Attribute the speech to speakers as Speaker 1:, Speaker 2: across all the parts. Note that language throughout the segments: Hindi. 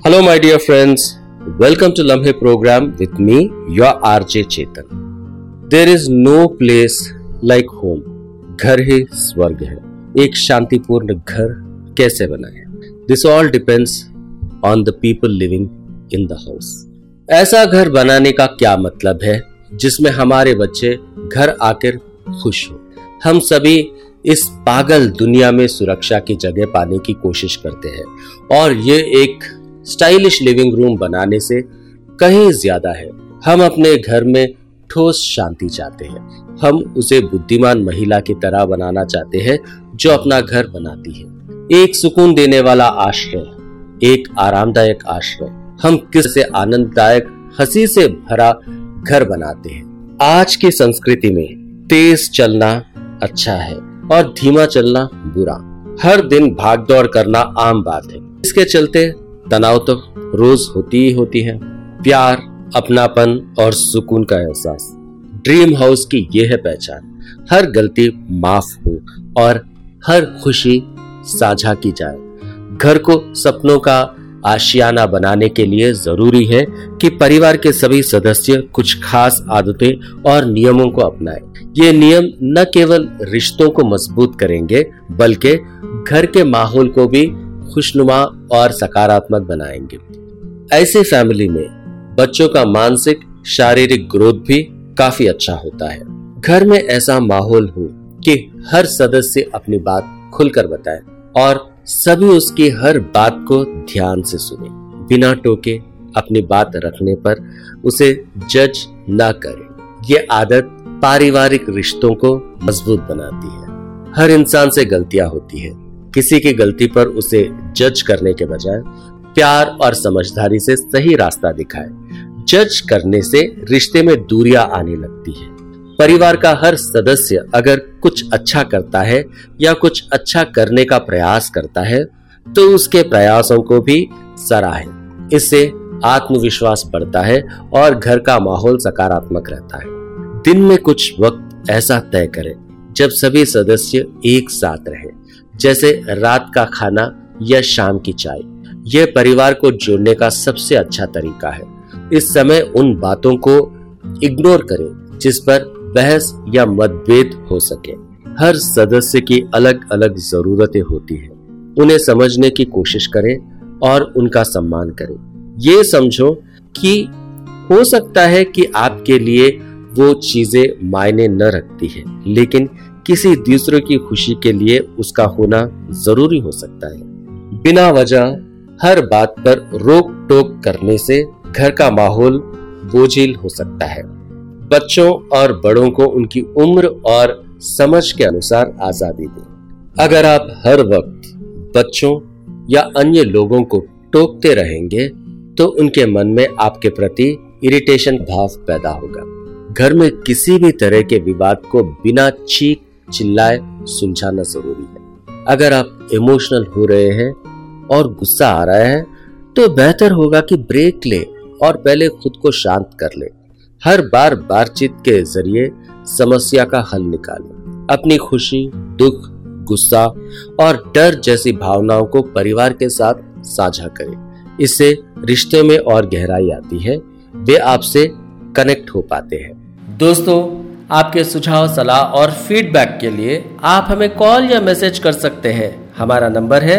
Speaker 1: Hello, my dear friends. Welcome to Lamhe program with me, your RJ Chetan. There is no place like home. घर ही स्वर्ग है. एक शांतिपूर्ण घर कैसे बनाएं? This all depends on the people living in the house. ऐसा घर बनाने का क्या मतलब है जिसमें हमारे बच्चे घर आकर खुश हो. हम सभी इस पागल दुनिया में सुरक्षा की जगह पाने की कोशिश करते हैं और ये एक स्टाइलिश लिविंग रूम बनाने से कहीं ज्यादा है. हम अपने घर में ठोस शांति चाहते हैं. हम उसे बुद्धिमान महिला की तरह बनाना चाहते हैं जो अपना घर बनाती है. एक सुकून देने वाला आश्रय, एक आरामदायक आश्रय. हम किससे आनंददायक हंसी से भरा घर बनाते हैं. आज की संस्कृति में तेज चलना अच्छा है और धीमा चलना बुरा. हर दिन भागदौड़ करना आम बात है. इसके चलते तनाव तो रोज होती ही होती है. प्यार, अपनापन और सुकून का एहसास, ड्रीम हाउस की ये है पहचान. हर गलती माफ हो और हर खुशी साझा की जाए. घर को सपनों का आशियाना बनाने के लिए जरूरी है कि परिवार के सभी सदस्य कुछ खास आदतें और नियमों को अपनाएं. ये नियम न केवल रिश्तों को मजबूत करेंगे बल्कि घर के माहौल को भी खुशनुमा और सकारात्मक बनाएंगे. ऐसे फैमिली में बच्चों का मानसिक शारीरिक ग्रोथ भी काफी अच्छा होता है. घर में ऐसा माहौल हो कि हर सदस्य अपनी बात खुलकर बताए और सभी उसकी हर बात को ध्यान से सुने. बिना टोके अपनी बात रखने पर उसे जज ना करें. ये आदत पारिवारिक रिश्तों को मजबूत बनाती है. हर इंसान से गलतियां होती है. किसी की गलती पर उसे जज करने के बजाय प्यार और समझदारी से सही रास्ता दिखाए. जज करने से रिश्ते में दूरियां आने लगती है. परिवार का हर सदस्य अगर कुछ अच्छा करता है या कुछ अच्छा करने का प्रयास करता है तो उसके प्रयासों को भी सराहे. इससे आत्मविश्वास बढ़ता है और घर का माहौल सकारात्मक रहता है. दिन में कुछ वक्त ऐसा तय करें जब सभी सदस्य एक साथ रहें, जैसे रात का खाना या शाम की चाय. यह परिवार को जोड़ने का सबसे अच्छा तरीका है. इस समय उन बातों को इग्नोर करें जिस पर बहस या मतभेद हो सके. हर सदस्य की अलग अलग जरूरतें होती हैं. उन्हें समझने की कोशिश करें और उनका सम्मान करें. ये समझो कि हो सकता है कि आपके लिए वो चीजें मायने न रखती है, लेकिन किसी दूसरे की खुशी के लिए उसका होना जरूरी हो सकता है. बिना वजह हर बात पर रोक टोक करने से घर का माहौल बोझिल हो सकता है. बच्चों और बड़ों को उनकी उम्र और समझ के अनुसार आजादी दें. अगर आप हर वक्त बच्चों या अन्य लोगों को टोकते रहेंगे तो उनके मन में आपके प्रति इरिटेशन भाव पैदा होगा. घर में किसी भी तरह के विवाद को बिना चीख चिल्लाए सुलझाना जरूरी है. अगर आप इमोशनल हो रहे हैं और गुस्सा आ रहा है तो बेहतर होगा कि ब्रेक ले और पहले खुद को शांत कर ले. हर बार बातचीत के जरिए समस्या का हल निकालें. अपनी खुशी, दुख, गुस्सा और डर जैसी भावनाओं को परिवार के साथ साझा करें. इससे रिश्ते में और गहराई आती है. वे आपसे कनेक्ट हो पाते हैं. दोस्तों, आपके सुझाव, सलाह और फीडबैक के लिए आप हमें कॉल या मैसेज कर सकते हैं. हमारा नंबर है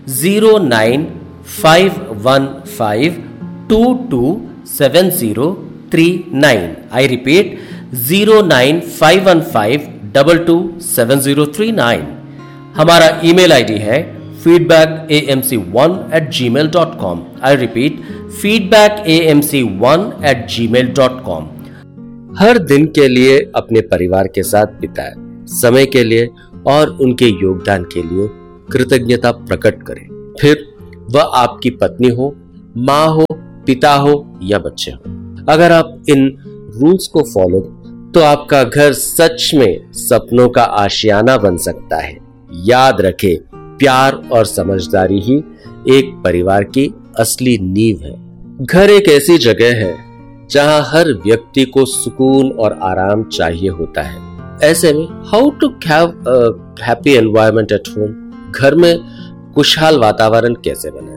Speaker 1: 09515227039. I repeat 09515227039. हमारा ईमेल आईडी है feedbackamc1@gmail.com. I repeat feedbackamc1@gmail.com. हर दिन के लिए अपने परिवार के साथ बिताएं. समय के लिए और उनके योगदान के लिए कृतज्ञता प्रकट करें. फिर वह आपकी पत्नी हो, माँ हो, पिता हो या बच्चे हो. अगर आप इन रूल्स को फॉलो तो आपका घर सच में सपनों का आशियाना बन सकता है. याद रखें, प्यार और समझदारी ही एक परिवार की असली नींव है. घर एक ऐसी जगह है जहां हर व्यक्ति को सुकून और आराम चाहिए होता है. ऐसे में how to have a happy environment at home. घर में खुशहाल वातावरण कैसे बनाएं?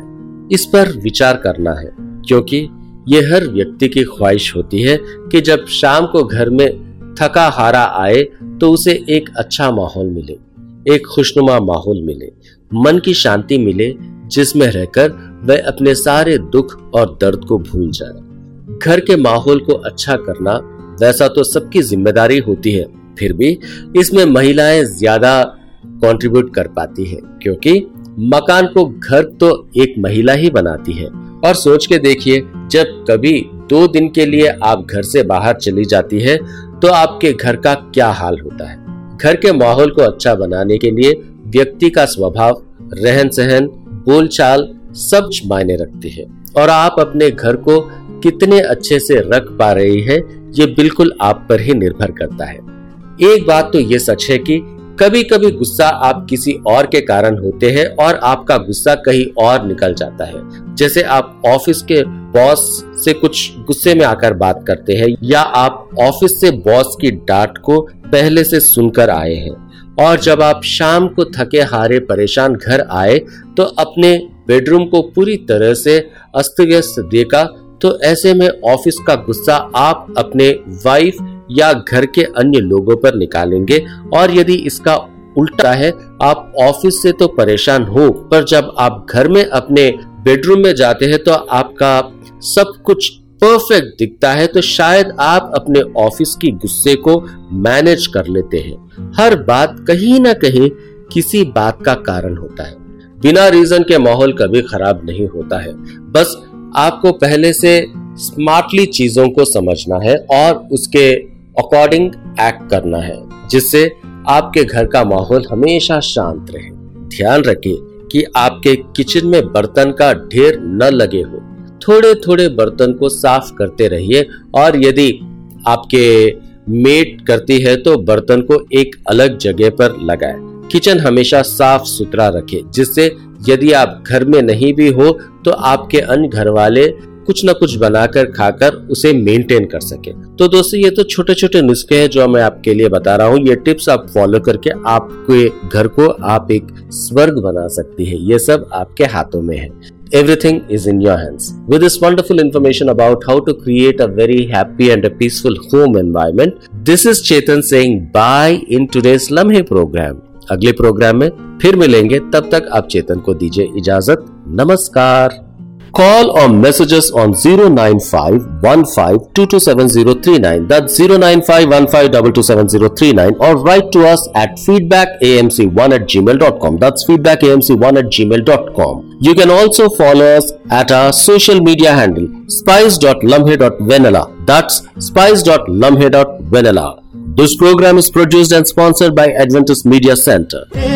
Speaker 1: इस पर विचार करना है, क्योंकि ये हर व्यक्ति की ख्वाहिश होती है कि जब शाम को घर में थका हारा आए तो उसे एक अच्छा माहौल मिले, एक खुशनुमा माहौल मिले, मन की शांति मिले, जिसमें रहकर वह अपने सारे दुख और दर्द को भूल जाए। घर के माहौल को अच्छा करना वैसा तो सबकी जिम्मेदारी होती है, फिर भी इसमें महिलाएं ज्यादा कंट्रीब्यूट कर पाती है, क्योंकि मकान को घर तो एक महिला ही बनाती है। और सोच के देखिए, जब कभी 2 दिन के लिए आप घर से बाहर चली जाती है तो आपके घर का क्या हाल होता है। घर के माहौल को अच्छा बनाने के लिए व्यक्ति का स्वभाव, रहन सहन, बोलचाल सब मायने रखती है, और आप अपने घर को कितने अच्छे से रख पा रही है ये बिल्कुल आप पर ही निर्भर करता है। एक बात तो ये सच है कि कभी कभी गुस्सा आप किसी और के कारण होते हैं और आपका गुस्सा कहीं और निकल जाता है। जैसे आप ऑफिस के बॉस से कुछ गुस्से में आकर बात करते हैं, या आप ऑफिस से बॉस की डांट को पहले से सुनकर आए हैं, और जब आप शाम को थके हारे परेशान घर आए तो अपने बेडरूम को पूरी तरह से अस्त व्यस्त देखा, तो ऐसे में ऑफिस का गुस्सा आप अपने वाइफ या घर के अन्य लोगों पर निकालेंगे। और यदि इसका उल्टा है, आप ऑफिस से तो परेशान हो, पर जब आप घर में अपने बेडरूम में जाते हैं तो आपका सब कुछ परफेक्ट दिखता है, तो शायद आप अपने ऑफिस की गुस्से को मैनेज कर लेते हैं। हर बात कहीं ना कहीं किसी बात का कारण होता है। बिना रीजन के माहौल कभी खराब नहीं होता है। बस आपको पहले से स्मार्टली चीजों को समझना है और उसके अकॉर्डिंग एक्ट करना है, जिससे आपके घर का माहौल हमेशा शांत रहे। ध्यान रखिए कि आपके किचन में बर्तन का ढेर न लगे हो। थोड़े थोड़े बर्तन को साफ करते रहिए, और यदि आपके मेड करती है तो बर्तन को एक अलग जगह पर लगाए। किचन हमेशा साफ सुथरा रखें, जिससे यदि आप घर में नहीं भी हो तो आपके अन्य घर वाले कुछ न कुछ बनाकर खाकर उसे मेंटेन कर सके। तो दोस्तों, ये तो छोटे छोटे नुस्खे हैं जो मैं आपके लिए बता रहा हूँ। ये टिप्स आप फॉलो करके आपके घर को आप एक स्वर्ग बना सकती है। ये सब आपके हाथों में है। Everything is in your hands. With this wonderful information about how to create a very happy and a peaceful home environment, this is Chetan saying bye in today's लम्हे program. अगले प्रोग्राम में फिर मिलेंगे, तब तक आप चेतन को दीजिए इजाजत। नमस्कार। Call or message us on 09515227039. That's 09515227039, or write to us at feedbackamc1@gmail.com. That's feedbackamc1@gmail.com. You can also follow us at our social media handle spice.lumhe.vanilla. That's spice.lumhe.vanilla. This program is produced and sponsored by Adventist Media Center.